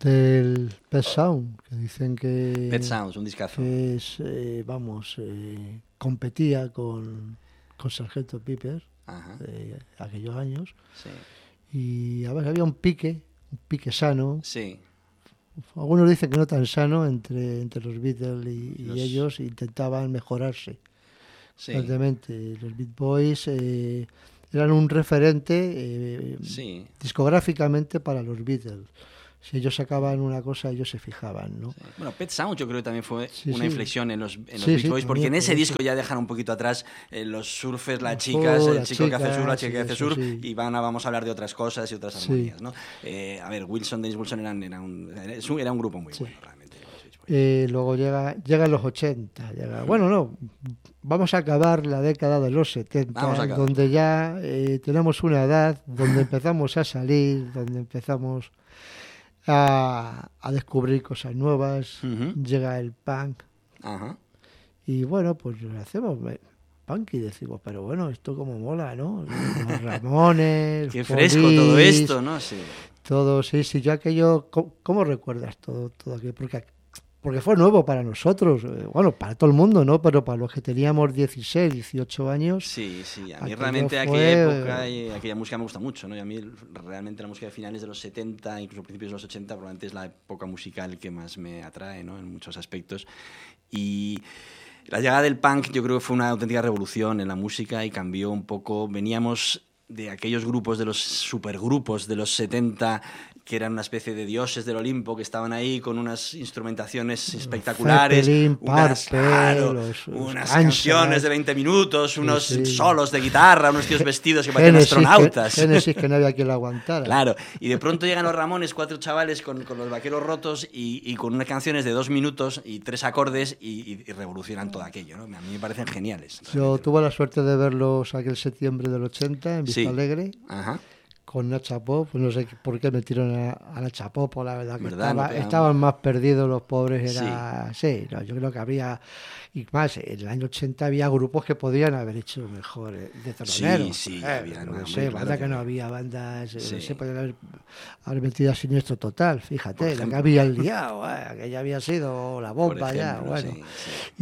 Del Pet Sound, que dicen que... Pet Sounds, un discazo. Que es, competía con Sgt. Pepper de aquellos años. Sí. Y a ver, había un pique sano. Sí. Algunos dicen que no tan sano entre los Beatles y ellos, intentaban mejorarse. Sí. Constantemente. Los Beat Boys eran un referente discográficamente para los Beatles. Si ellos sacaban una cosa, ellos se fijaban, ¿no? Sí. Bueno, Pet Sounds yo creo que también fue una inflexión en los Beach Boys, porque en ese disco ya dejan un poquito atrás los surfers, las chicas, el chico que hace surf, la chica que hace surf, y vamos a hablar de otras cosas y otras armonías, ¿no? A ver, Dennis Wilson era un grupo muy bueno, realmente. Luego llegan los 80. Vamos a acabar la década de los 70, donde ya tenemos una edad, donde empezamos a salir, donde empezamos a descubrir cosas nuevas. Llega el punk. Y bueno, pues hacemos punk y decimos, pero bueno, esto como mola, ¿no? Los Ramones, qué fresco todo esto, ¿no? Sí. Todo, sí. Yo aquello, ¿cómo recuerdas todo aquello? Porque fue nuevo para nosotros, bueno, para todo el mundo, ¿no? Pero para los que teníamos 16, 18 años... Sí, a mí realmente aquella época y aquella música me gusta mucho, ¿no? Y a mí realmente la música de finales de los 70, incluso principios de los 80, probablemente es la época musical que más me atrae, ¿no? En muchos aspectos. Y la llegada del punk yo creo que fue una auténtica revolución en la música y cambió un poco. Veníamos de aquellos grupos, de los supergrupos de los 70, que eran una especie de dioses del Olimpo, que estaban ahí con unas instrumentaciones espectaculares, unas canciones de 20 minutos, unos solos de guitarra, unos tíos vestidos que parecían astronautas. Génesis, que no había quien lo aguantara. Claro, y de pronto llegan los Ramones, 4 chavales con los vaqueros rotos y con unas canciones de 2 minutos y 3 acordes y revolucionan todo aquello, ¿no? A mí me parecen geniales. Yo tuve la suerte de verlos aquel septiembre del 80 en Vista Alegre. Con Nacha Pop, pues no sé por qué metieron a Nacha Pop, la verdad que estaban más perdidos los pobres. Yo creo que había, y más, en el año 80 había grupos que podían haber hecho mejor de teloneros. Había, banda que no había bandas, se podían haber metido a Siniestro Total, fíjate, la que habían liado, que ya había sido la bomba, ejemplo, ya, bueno.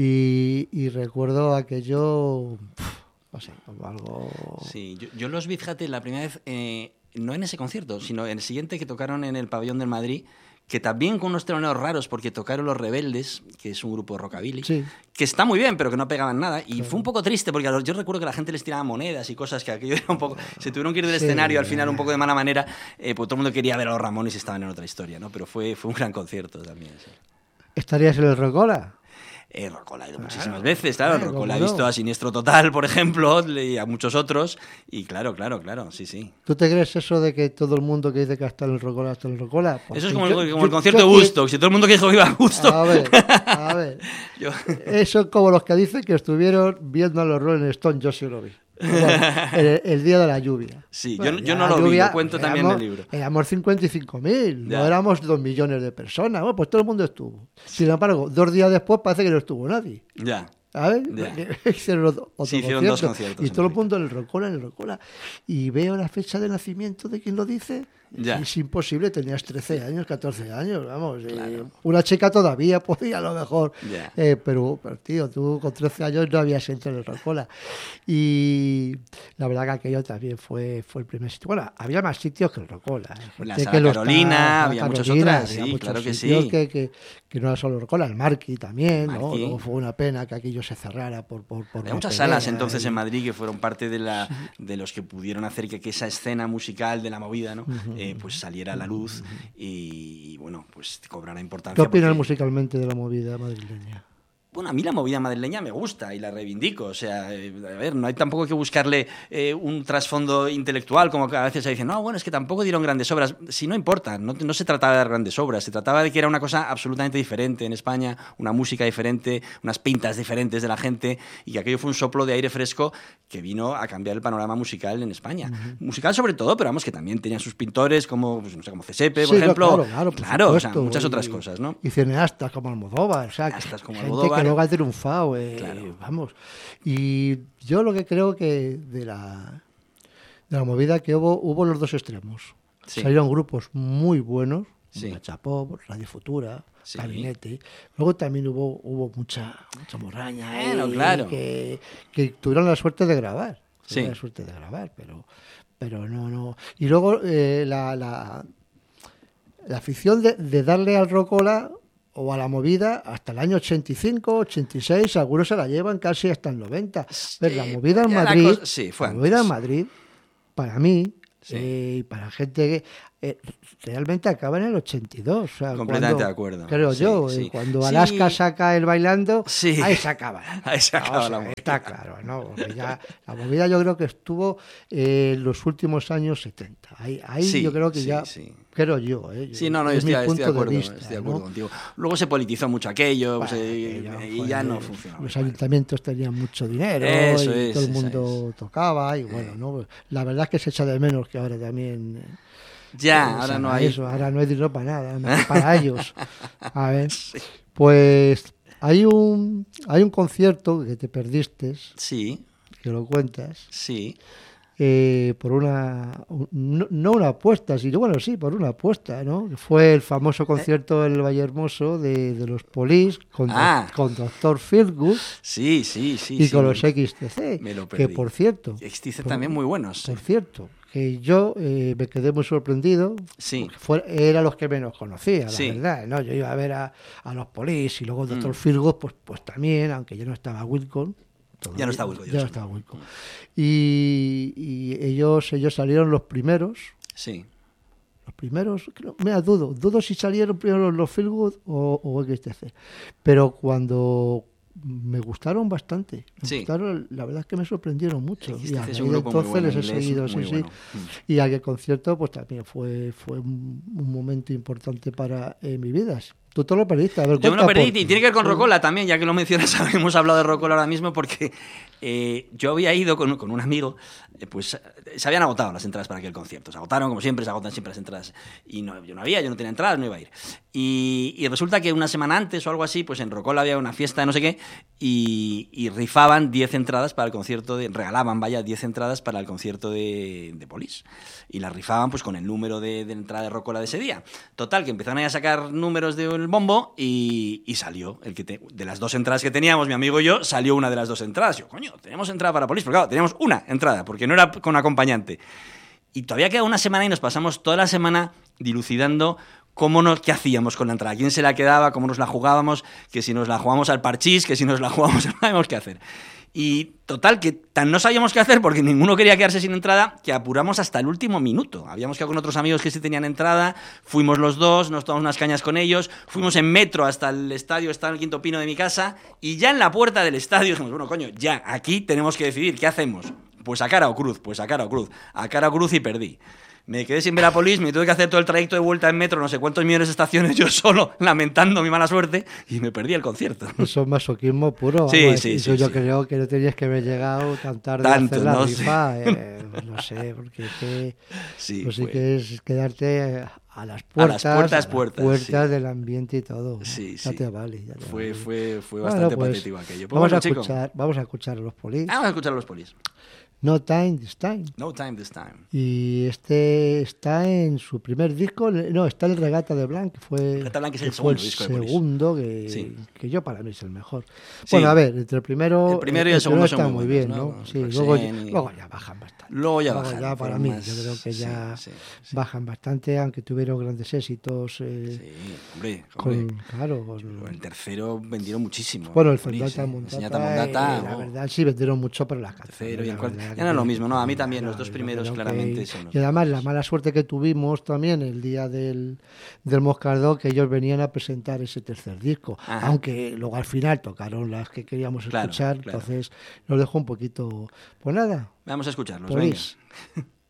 Y recuerdo aquello... No sé, como algo... Sí, yo los vi, fíjate, la primera vez, no en ese concierto, sino en el siguiente que tocaron en el Pabellón del Madrid, que también con unos teloneros raros, porque tocaron Los Rebeldes, que es un grupo de rockabilly, que está muy bien, pero que no pegaban nada, y fue un poco triste, porque yo recuerdo que la gente les tiraba monedas y cosas, que aquello era un poco... Se tuvieron que ir del escenario al final un poco de mala manera, pues todo el mundo quería ver a los Ramones y estaban en otra historia, ¿no? Pero fue un gran concierto también. Sí. ¿Estarías en el Rocola? Rocola ha ido muchísimas veces, claro. Rocola ha visto a Siniestro Total, por ejemplo, y a muchos otros. Y claro, sí. ¿Tú te crees eso de que todo el mundo que dice que está en el Rocola, está en el Rocola? Porque eso es como el concierto de Woodstock. Si todo el mundo que dijo que iba a Woodstock... A ver. Eso es como los que dicen que estuvieron viendo a los Rolling Stones. Yo sí lo vi. El día de la lluvia. Sí, bueno, yo no lo vi, lo cuento también en el libro. Éramos 55.000, no éramos 2 millones de personas. Bueno, pues todo el mundo estuvo. Sin embargo, 2 días después parece que no estuvo nadie. ¿Sabes? Hicieron otro hicieron 2 conciertos. Y todo el mundo en el Rocola. Y veo la fecha de nacimiento de quien lo dice. Es imposible, tenías 13 años, 14 años, vamos. Claro. Una chica todavía podía a lo mejor. Pero, tío, tú con 13 años no habías entrado en el Rocola. Y la verdad que aquello también fue el primer sitio. Bueno, había más sitios que el Rocola. La Sala Carolina, había muchas otras, sí, claro que sí. Que no era solo el Rocola, el Marquis también, ¿no? Luego fue una pena que aquello se cerrara por había muchas salas entonces en Madrid que fueron parte de los que pudieron hacer que esa escena musical de la movida, ¿no? Pues saliera a la luz y bueno, pues cobrara importancia. ¿Qué opinas musicalmente de la movida madrileña? Bueno, a mí la movida madrileña me gusta y la reivindico. O sea, a ver, no hay tampoco que buscarle un trasfondo intelectual, como que a veces se dice, no, bueno, es que tampoco dieron grandes obras. Si no importa, no se trataba de dar grandes obras, se trataba de que era una cosa absolutamente diferente en España, una música diferente, unas pintas diferentes de la gente, y que aquello fue un soplo de aire fresco que vino a cambiar el panorama musical en España. Musical sobre todo, pero vamos, que también tenían sus pintores, como, pues, no sé, como Cesepe, por ejemplo. Claro, o sea, muchas otras cosas, ¿no? Y cineastas como Almodóvar, o sea, como Almodóvar, que luego ha triunfado, vamos. Y yo lo que creo que de la movida que hubo los 2 extremos. Salieron grupos muy buenos, Sí. Chapó, Radio Futura, Sí. Gabinete. Luego también hubo mucha morraña Claro. que tuvieron la suerte de grabar. Sí. La suerte de grabar, pero no. Y luego la afición de darle al rocola o a la movida hasta el año 85, 86, algunos se la llevan casi hasta el 90. Pero la movida en Madrid, fue la movida antes. en Madrid, para mí, Sí. y para gente que realmente acaba en el 82. O sea, Completamente de acuerdo. Creo Sí, yo, sí. cuando Alaska Sí. saca el bailando, Sí. ahí se acaba. Ahí se acaba la movida. Está claro, ¿no? Porque ya, la movida yo creo que estuvo en los últimos años 70. Ahí Sí, yo creo que sí, ya, sí. creo yo. Sí, no, yo es mi estoy de punto acuerdo, vista, estoy de acuerdo ¿no? contigo. Luego se politizó mucho aquello, Bueno, y ya no funcionó. Los ayuntamientos tenían mucho dinero Eso y es, todo el eso mundo tocaba y bueno, ¿no? La verdad es que se echa de menos que ahora también Ya, ahora no hay. eso, ahora no hay dinero para nada, más que para ellos. A ver, pues hay un concierto que te perdiste, Sí, que lo cuentas, sí. por no una apuesta, sino bueno, sí, por una apuesta, ¿no? Que fue el famoso concierto en el Vallehermoso de los Police con Dr. Feelgood Sí. y con los XTC, me lo que perdí. por cierto, XTC también muy buenos. por cierto, que yo me quedé muy sorprendido, Sí. porque eran los que menos conocía, Sí. la verdad, ¿no? Yo iba a ver a los Police y luego Dr. Feelgood, pues también, aunque ya no estaba Wilco. Ya no está Wilco. Ya no estaba Wilco. Y ellos salieron los primeros. Sí. Los primeros, dudo si salieron primero los Feelgood o XTC. Pero cuando me gustaron bastante, la verdad es que me sorprendieron mucho. XTC Y a es raíz un de grupo muy entonces bueno, les he inglés, seguido, muy sí. bueno. Y aquel concierto pues también fue un momento importante para mi vida. Tú te lo perdiste. A ver, Yo me lo cuenta, perdí porque- y tiene que ver con Rocola también, ya que lo mencionas, hemos hablado de Rocola ahora mismo porque yo había ido con un amigo, pues se habían agotado las entradas para aquel concierto. Se agotaron, como siempre, se agotan siempre las entradas. Y yo no tenía entradas, no iba a ir. Y resulta que una semana antes o algo así, pues en Rocola había una fiesta de no sé qué y rifaban 10 entradas para el concierto, regalaban, 10 entradas para el concierto de Police. Y las rifaban pues con el número de entrada de Rocola de ese día. Total, que empezaron a sacar números del bombo y salió de las 2 entradas que teníamos, mi amigo y yo, salió una de las 2 entradas. Yo, coño, tenemos entrada para Police, pero claro, teníamos una entrada, porque no era con acompañante. Y todavía queda una semana y nos pasamos toda la semana dilucidando qué hacíamos con la entrada, quién se la quedaba, cómo nos la jugábamos, que si nos la jugamos al parchís, que si nos la jugamos no sabemos qué hacer. Y total, que tan no sabíamos qué hacer porque ninguno quería quedarse sin entrada, que apuramos hasta el último minuto. Habíamos quedado con otros amigos que sí tenían entrada, fuimos los dos, nos tomamos unas cañas con ellos, fuimos en metro hasta el estadio, está en el Quinto Pino de mi casa, y ya en la puerta del estadio dijimos, bueno, coño, ya, aquí tenemos que decidir, ¿qué hacemos? Pues a cara o cruz, a cara o cruz y perdí. Me quedé sin ver a Police, me tuve que hacer todo el trayecto de vuelta en metro, no sé cuántos millones de estaciones yo solo, lamentando mi mala suerte, y me perdí el concierto. Eso es masoquismo puro. Sí, vamos, sí, yo sí. creo que no tenías que haber llegado tan tarde Tanto, a hacer la ¿no? rifa. No sé, porque es que, Sí, pues sí fue. que es quedarte a las puertas sí. del ambiente y todo. Sí, ya sí. te vale. Ya te Fue vale. bastante Pues, patético aquello. Pues vamos a escuchar a los Police. Vamos a escuchar a los Police. No Time This Time. No Time This Time. Y está en su primer disco, no, está el Regata de Blanc, que fue Regata Blanc es el que fue segundo disco de Police. segundo Sí. que yo para mí es el mejor. Sí. Bueno, a ver, entre el primero y el segundo está son muy muy bien, buenos, ¿no? ¿no? Sí, Roxanne luego ya bajan bastante. Luego ya bajan. Ya para mí, yo creo que ya bajan bastante, aunque tuvieron grandes éxitos. Sí, hombre. Claro. Con el tercero vendieron muchísimo. Bueno, el Police, Fendata Mondata, la verdad sí vendieron mucho, pero las canciones. Tercero y el la cuarto. verdad Ya no es lo que- mismo, no, a mí también, los dos yo primeros creo claramente son los Y además la mejores. mala suerte que tuvimos también el día del Moscardó, que ellos venían a presentar ese tercer disco, Ajá. aunque luego al final tocaron las que queríamos Claro, escuchar, claro. entonces nos dejó un poquito, pues nada, Vamos a escucharlos, Police. venga.